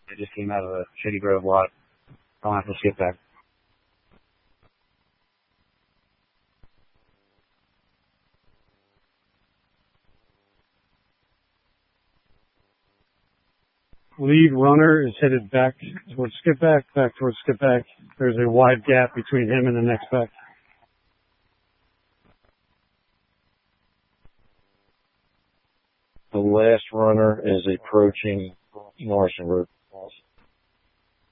I just came out of a Shady Grove lot. I'll have to skip back. Lead runner is headed back towards Skipback, back towards Skipback. There's a wide gap between him and the next back. The last runner is approaching Morrison Road.